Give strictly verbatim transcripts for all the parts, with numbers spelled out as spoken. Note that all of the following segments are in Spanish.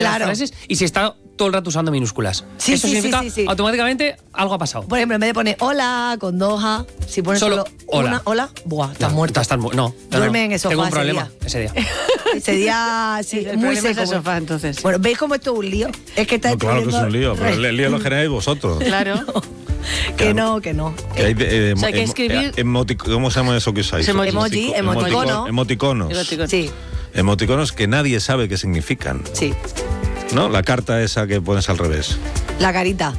claro. las frases y si está todo el rato usando minúsculas. Sí, Eso sí, significa sí, sí, sí. automáticamente algo ha pasado. Por ejemplo, en vez de poner hola con dos A, si pones solo, Solo hola. una hola, buah, estás No, muerto. Estás, mu- no, no, Duerme no. en el sofá Tengo un ese problema día. ese día. Ese día, sí, El muy problema es seco. el sofá, entonces. Bueno, ¿veis cómo esto es un lío? Es que está No, claro que es un lío, pero el lío lo generáis vosotros. Claro. Que no, que no. Que hay de- eh, O sea, hay que emo- escribir- eh, emoti- ¿Cómo se llama eso que usáis? Emoji. Emoji, emoticono. Emoticonos. Emoticono. Sí, Emoticonos que nadie sabe qué significan. sí. ¿No? La carta esa que pones al revés. La carita.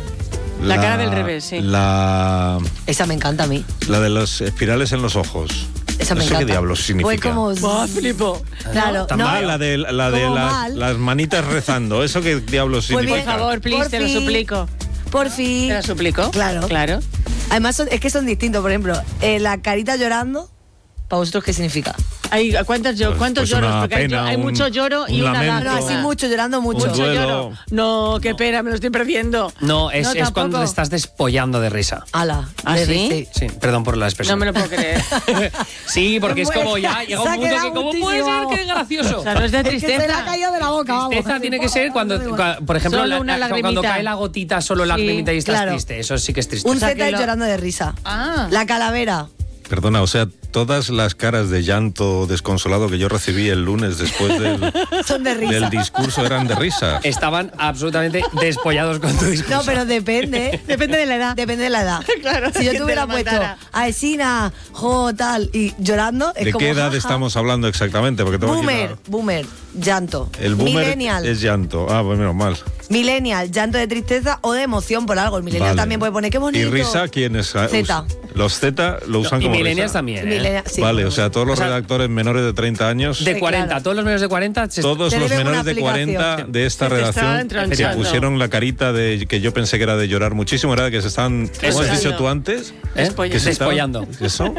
La cara del revés, sí. La, Esa me encanta a mí. la de los espirales en los ojos. Esa me no sé encanta. qué diablos significa. Pues como... ¡Buah, flipo! Claro, Tan no. mal, la de, la de como las, mal. las manitas rezando. ¿Eso qué diablos Pues significa? bien, Por favor, please, Por te lo fin. suplico. Por fin. ¿Te lo suplico? Claro. Claro. Además, son- es que son distintos. Por ejemplo, eh, la carita llorando, ¿para vosotros qué significa? Hay, ¿cuántas llo- Pues- ¿Cuántos pues lloros? una Porque hay, pena, hay un- mucho lloro y un una lamento. No, lágrima. así mucho, llorando mucho. Un Mucho duelo. lloro. No, qué pena, me lo estoy perdiendo. No, es, No, es cuando tampoco. te estás despollando de risa. Ala. ¿Ah, de- sí? Sí, perdón por la No expresión. me lo puedo creer. Sí, porque es como ya llega Se ha un punto quedado que ¿cómo puede ser muchísimo. que es gracioso? O sea, no es de Es que se le ha tristeza. caído de la boca, vamos. Tristeza tiene que ser cuando, cua- por ejemplo, Solo la- una la- cuando lagrimita. cae la gotita, solo Sí, lagrimita y estás claro. triste. Eso sí que es triste. Un O sea, Z que es lo- llorando de risa. Ah. La calavera. Perdona, o sea, todas las caras de llanto desconsolado que yo recibí el lunes después del, Son de risa. del discurso eran de risa. Estaban absolutamente despollados con tu discurso. No, pero depende. Depende de la edad. Depende de la edad. Claro, Si yo que te hubiera te lo puesto mandara. a Esina, jo, tal, y llorando, es ¿De como. qué edad jaja. estamos hablando exactamente? Porque tengo aquí Boomer, la- boomer, llanto. El boomer Millennial. es llanto. Ah, pues menos mal. Millennial, llanto de tristeza o de emoción por algo. El millennial Vale. también puede poner qué bonito. ¿Y risa quiénes? Z. Los Z lo usan y como millennials risa. también, ¿eh? Millennial, sí. Vale, o sea, todos los O sea, redactores menores de treinta años, De Sí, cuarenta, claro. todos los menores de cuarenta. se- todos Te los deben una menores de aplicación. cuarenta de esta Se te estaban redacción que entronchando. pusieron la carita de que yo pensé que era de llorar muchísimo, era de que se están, ¿cómo has es. dicho tú antes? ¿Eh? Despollando. Que se estaban- Despollando. ¿Eso?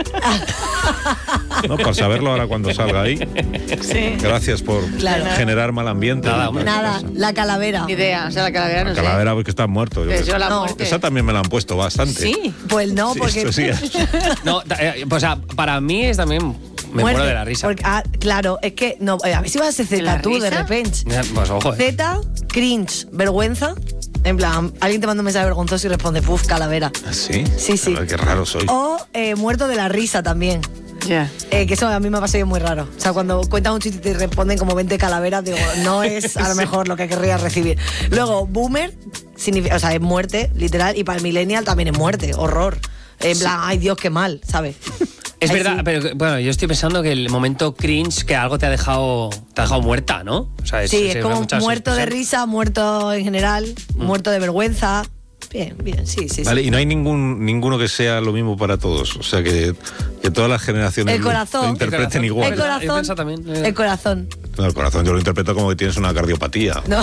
No, para saberlo ahora cuando salga ahí. Sí. Gracias por Claro. generar mal ambiente. Nada, en hombre. esta Nada, casa. la calavera. Ni idea. O sea, la calavera no La sé. calavera porque está muerto. yo Pues creo. yo la No. muerte. Esa también me la han puesto bastante. Sí. Pues no, Sí, porque. esto sí es. No, ta- eh, pues, o sea, para mí es también. Me Muerte. muero de la risa. Porque, ah, claro, es que. No, eh, a ver si vas a ser ¿De la Z tú de risa? repente. Eh, Pues ojo, eh. Z, cringe, vergüenza. En plan, alguien te manda un mensaje vergonzoso y responde, puf, calavera. ¿Ah, ¿Sí? Sí, sí. A ver, qué raro soy. O eh, muerto de la risa también. Ya. Eh, que eso a mí me ha pasado muy raro. O sea, cuando cuentas un chiste y te responden como veinte calaveras, digo, no es a lo mejor lo que querría recibir. Luego, boomer, significa, o sea, es muerte, literal, y para el millennial también es muerte, horror. En plan, ay Dios, qué mal, ¿sabes? Es Ahí verdad, sí. pero bueno, yo estoy pensando que el momento cringe, que algo te ha dejado, te ha dejado muerta, ¿no? O sea, Sí, es se- como muchas muerto de expresiones. risa, muerto en general, muerto de vergüenza. Bien, bien, sí, sí, Vale, sí. y no hay ningún ninguno que sea lo mismo para todos. O sea, que, que todas las generaciones El lo- corazón. lo interpreten El igual. El Yo corazón. pienso también, eh. El corazón. No, el corazón yo lo interpreto como que tienes una cardiopatía. No.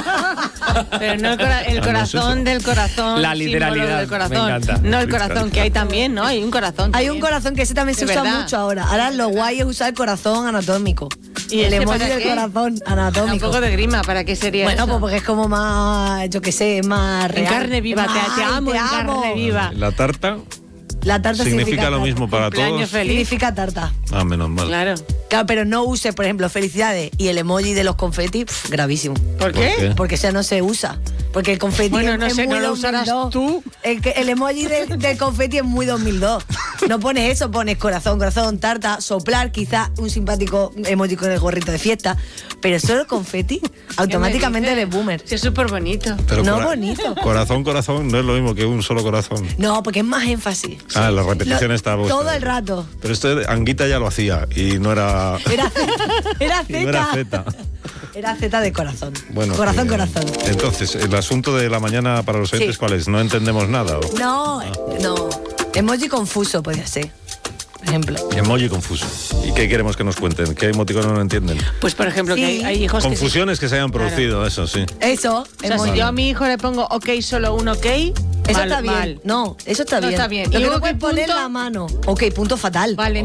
Pero no el, cora- el Ah, no es corazón eso. del corazón. La símbolo literalidad, del corazón. me encanta. No el corazón, que hay también, ¿no? Hay un corazón. Hay también. un corazón que ese también se De usa verdad. mucho ahora. Ahora lo guay es usar el corazón anatómico. ¿Y el ese emoji para del qué? corazón Un anatómico. poco de grima, ¿para qué sería Bueno, eso? pues porque es como más, yo qué sé, es más En real. carne viva, Es te, más, te ay, amo te en amo. carne viva. La tarta La tarta significa, significa lo tarta. mismo para Cumpleaños todos. feliz. Significa tarta. Ah, menos mal. Claro. Claro, pero no use, por ejemplo, felicidades y el emoji de los confetis, pf, gravísimo. ¿Por qué? qué? Porque eso no se usa. Porque el confeti Bueno, es, no es sé, muy no lo dos mil usarás dos. tú. El, que- el emoji del, del confeti es muy dos mil dos. No pones eso, pones corazón, corazón, tarta, soplar, quizá un simpático emoji con el gorrito de fiesta. Pero solo el confeti, automáticamente ¿Qué me eres dices? boomer. Sí, es súper bonito. Pero No, cora- bonito. Corazón, corazón, no es lo mismo que un solo corazón. No, porque es más énfasis. Ah, la repetición Lo- está puesta. Todo el rato. Pero esto de Anguita ya lo hacía y no era. Era Z. Era y no era Z. Z. Era Z de corazón. Bueno, corazón, que- corazón. Entonces, el asunto de la mañana para los oyentes, Sí. ¿cuál es? ¿No entendemos nada? ¿O? No, no. Emoji confuso podría ser. Por ejemplo. Emoji confuso. ¿Y qué queremos que nos cuenten? ¿Qué emoticono no entienden? Pues, por ejemplo, Sí. que hay, hay hijos que... Confusiones que se hayan producido, eso sí. Eso. O sea, emoji. si yo a mi hijo le pongo ok, solo un ok, Eso mal, está bien. mal. No, eso está No bien. está bien. Lo ¿Y que no ok, puedes poner punto? la mano. Ok, punto fatal. Vale,